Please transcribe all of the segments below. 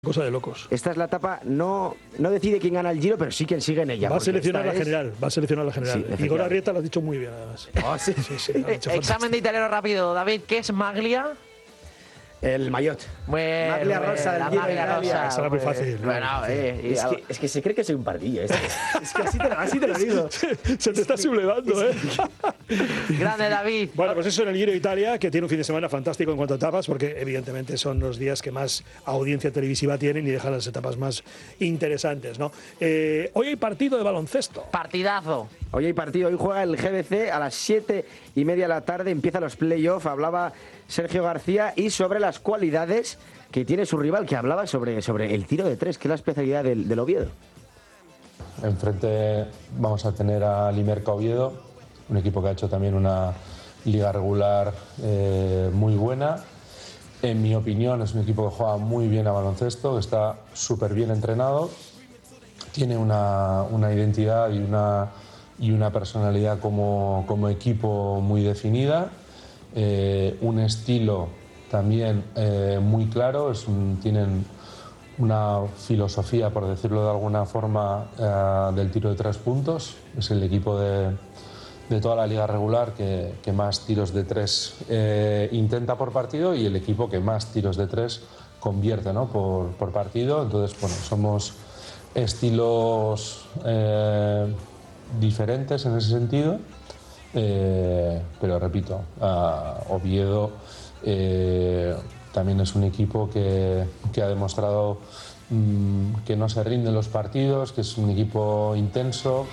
Cosa de locos. Esta es la etapa, no decide quién gana el Giro, pero sí quién sigue en ella. Va a seleccionar la general, Sí, Igor Arrieta lo ha dicho muy bien, además. Oh, sí. Sí, lo ha dicho Examen de italiano rápido, David, ¿qué es Maglia? El Maillot. Maglia Rosa del la Giro de Maglia Italia. Rosa. Esa era muy fácil. Bueno, Es que se cree que soy un pardillo. Es que así te lo digo. Se te está sublevando, ¿eh? Grande, David. Bueno, pues eso en el Giro de Italia, que tiene un fin de semana fantástico en cuanto a etapas, porque evidentemente son los días que más audiencia televisiva tienen y dejan las etapas más interesantes, ¿no? Hoy hay partido de baloncesto. Partidazo. Hoy hay partido, hoy juega el GBC a las 7:30 de la tarde, empiezan los playoffs, hablaba Sergio García y sobre las cualidades que tiene su rival, que hablaba sobre el tiro de tres, que es la especialidad del Oviedo. Enfrente vamos a tener a Limerca Oviedo, un equipo que ha hecho también una liga regular muy buena. En mi opinión es un equipo que juega muy bien a baloncesto, que está súper bien entrenado, tiene una identidad y una personalidad como equipo muy definida, un estilo también muy claro, tienen una filosofía, por decirlo de alguna forma, del tiro de 3 puntos. Es el equipo de toda la liga regular que más tiros de 3 intenta por partido y el equipo que más tiros de 3 convierte, ¿no? por partido. Entonces, bueno, somos estilos diferentes en ese sentido, pero repito, Oviedo también es un equipo que ha demostrado que no se rinde en los partidos, que es un equipo intenso.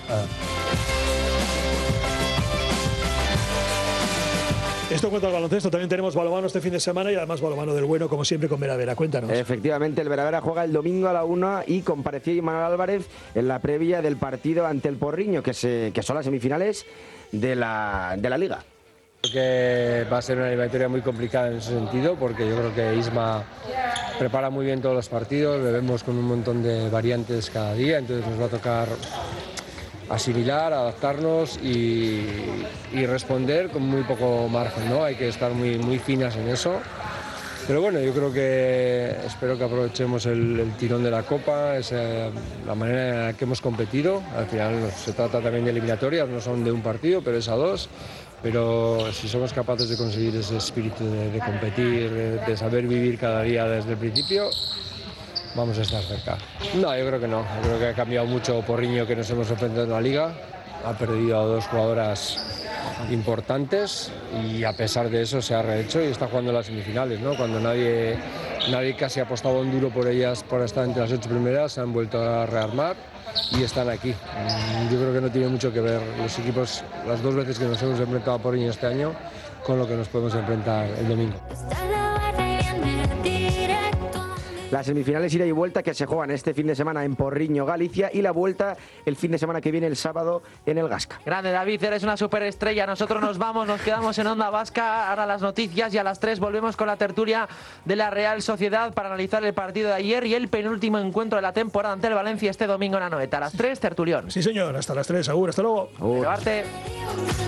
Esto en cuanto al baloncesto, también tenemos balonmano este fin de semana y además balonmano del bueno, como siempre, con Veravera. Cuéntanos. Efectivamente, el Veravera juega el domingo a la 1 y compareció Imanol Álvarez en la previa del partido ante el Porriño, que son las semifinales de la Liga. Creo que va a ser una eliminatoria muy complicada en ese sentido, porque yo creo que Isma prepara muy bien todos los partidos, le vemos con un montón de variantes cada día, entonces nos va a tocar asimilar, adaptarnos y responder con muy poco margen, ¿no? Hay que estar muy finas en eso. Pero bueno, yo creo que espero que aprovechemos el tirón de la Copa, la manera en la que hemos competido. Al final se trata también de eliminatorias, no son de un partido, pero es a 2. Pero si somos capaces de conseguir ese espíritu de competir, de saber vivir cada día desde el principio, vamos a estar cerca. No, yo creo que no. Yo creo que ha cambiado mucho Porriño, que nos hemos enfrentado en la Liga. Ha perdido a 2 jugadoras importantes y a pesar de eso se ha rehecho y está jugando en las semifinales, ¿no? Cuando nadie casi ha apostado un duro por ellas, por estar entre las 8 primeras, se han vuelto a rearmar y están aquí. Yo creo que no tiene mucho que ver los equipos, las 2 veces que nos hemos enfrentado a Porriño este año, con lo que nos podemos enfrentar el domingo. Las semifinales ida y vuelta que se juegan este fin de semana en Porriño, Galicia, y la vuelta el fin de semana que viene, el sábado, en el Gasca. Grande, David, eres una superestrella. Nosotros nos vamos, nos quedamos en Onda Vasca. Ahora las noticias y a las 3 volvemos con la tertulia de la Real Sociedad para analizar el partido de ayer y el penúltimo encuentro de la temporada ante el Valencia este domingo en Anoeta. A las 3, tertulión. Sí, señor, hasta las 3, Agur, hasta luego. Llevarte.